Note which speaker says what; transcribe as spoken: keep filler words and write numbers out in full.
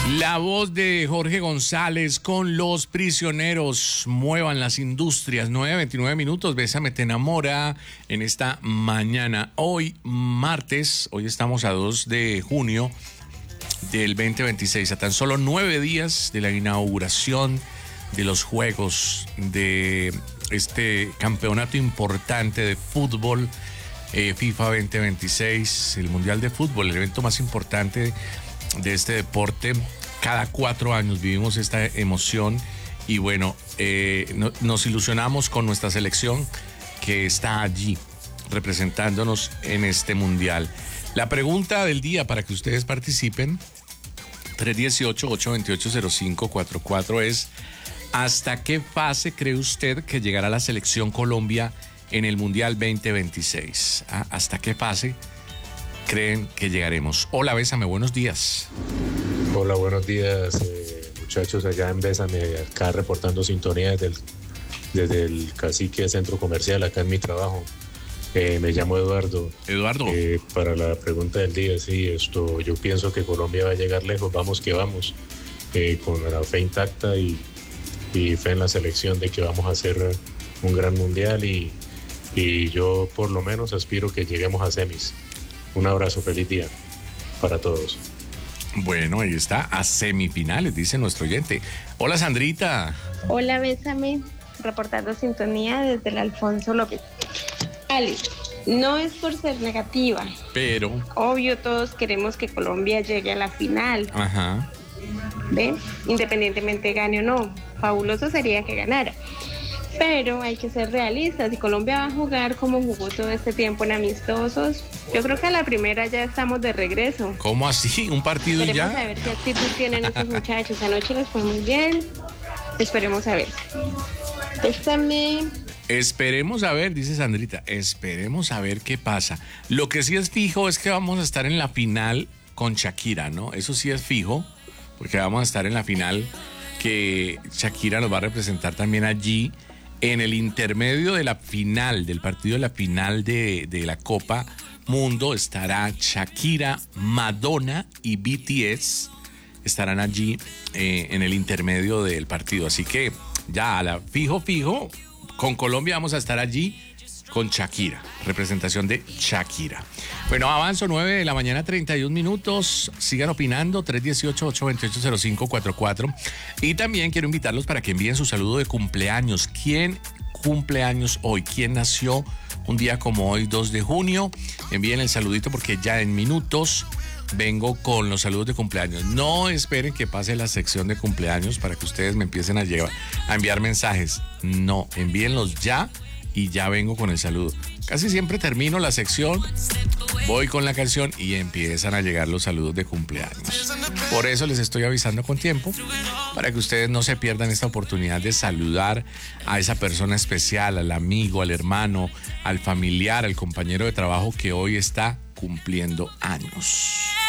Speaker 1: La voz de Jorge González con Los Prisioneros. Muevan las industrias. nueve veintinueve minutos. Bésame, te enamora en esta mañana. Hoy, martes, hoy estamos a dos de junio del veinte veintiséis. A tan solo nueve días de la inauguración de los Juegos de este campeonato importante de fútbol, eh, FIFA veinte veintiséis, el Mundial de Fútbol, el evento más importante de este deporte. Cada cuatro años vivimos esta emoción y bueno, eh, no, nos ilusionamos con nuestra selección que está allí representándonos en este mundial. La pregunta del día para que ustedes participen, tres uno ocho, ocho dos ocho, cero cinco cuatro cuatro, es: ¿hasta qué fase cree usted que llegará la selección Colombia en el Mundial veinte veintiséis? ¿Ah? ¿Hasta qué fase creen que llegaremos? Hola, Bésame, buenos días.
Speaker 2: Hola, buenos días, eh, muchachos allá en Bésame, acá reportando sintonía desde el, desde el Cacique Centro Comercial, acá en mi trabajo. Eh, me llamo Eduardo.
Speaker 1: Eduardo.
Speaker 2: Eh, para la pregunta del día, sí, esto, yo pienso que Colombia va a llegar lejos, vamos que vamos, eh, con la fe intacta y, y fe en la selección de que vamos a hacer un gran mundial y, y yo por lo menos aspiro que lleguemos a semis. Un abrazo, feliz día para todos.
Speaker 1: Bueno, ahí está, a semifinales, dice nuestro oyente. Hola, Sandrita.
Speaker 3: Hola, Bésame, reportando sintonía desde el Alfonso López. Ali, no es por ser negativa,
Speaker 1: pero
Speaker 3: obvio todos queremos que Colombia llegue a la final.
Speaker 1: Ajá.
Speaker 3: ¿Ven? Independientemente gane o no, fabuloso sería que ganara. Pero hay que ser realistas. Si Colombia va a jugar como jugó todo este tiempo en amistosos, yo creo que a la primera ya estamos de regreso.
Speaker 1: ¿Cómo así? ¿Un partido y ya?
Speaker 3: Esperemos a ver qué actitud tienen estos muchachos. Anoche les fue muy bien. Esperemos a ver. Bésame.
Speaker 1: Esperemos a ver, dice Sandrita. Esperemos a ver qué pasa. Lo que sí es fijo es que vamos a estar en la final con Shakira, ¿no? Eso sí es fijo, porque vamos a estar en la final que Shakira nos va a representar también allí. En el intermedio de la final, del partido de la final de, de la Copa Mundo, estará Shakira, Madonna y B T S. Estarán allí eh, en el intermedio del partido. Así que ya, a la fijo, fijo, con Colombia vamos a estar allí con Shakira, representación de Shakira. Bueno, avanzo, nueve de la mañana, treinta y un minutos. Sigan opinando, tres uno ocho, ocho dos ocho, cero cinco cuatro cuatro. Y también quiero invitarlos para que envíen su saludo de cumpleaños. ¿Quién cumple años hoy? ¿Quién nació un día como hoy, dos de junio? Envíen el saludito porque ya en minutos vengo con los saludos de cumpleaños. No esperen que pase la sección de cumpleaños para que ustedes me empiecen a, llevar, a enviar mensajes. No, envíenlos ya. Y ya vengo con el saludo. Casi siempre termino la sección, voy con la canción y empiezan a llegar los saludos de cumpleaños. Por eso les estoy avisando con tiempo, para que ustedes no se pierdan esta oportunidad de saludar a esa persona especial, al amigo, al hermano, al familiar, al compañero de trabajo que hoy está cumpliendo años.